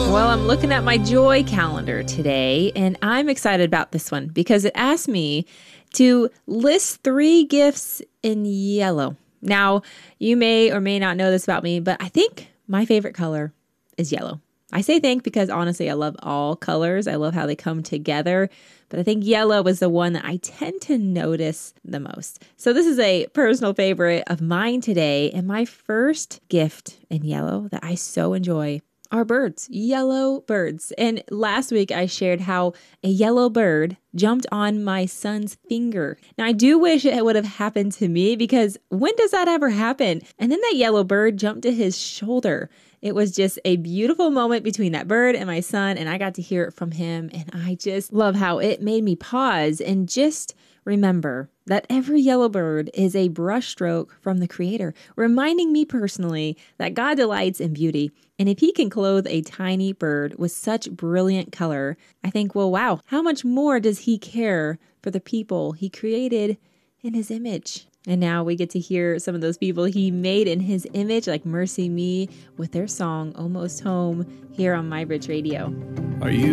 Well, I'm looking at my joy calendar today, and I'm excited about this one because it asked me to list 3 gifts in yellow. Now, you may or may not know this about me, but I think my favorite color is yellow. I say think because honestly, I love all colors. I love how they come together, but I think yellow is the one that I tend to notice the most. So this is a personal favorite of mine today, and my first gift in yellow that I so enjoy are birds, yellow birds. And last week I shared how a yellow bird jumped on my son's finger. Now I do wish it would have happened to me because when does that ever happen? And then that yellow bird jumped to his shoulder. It was just a beautiful moment between that bird and my son, and I got to hear it from him. And I just love how it made me pause and just remember that every yellow bird is a brushstroke from the Creator, reminding me personally that God delights in beauty. And if He can clothe a tiny bird with such brilliant color, I think, well, wow, how much more does He care for the people He created in His image? And now we get to hear some of those people He made in His image, like Mercy Me, with their song Almost Home, here on My Rich Radio. Are you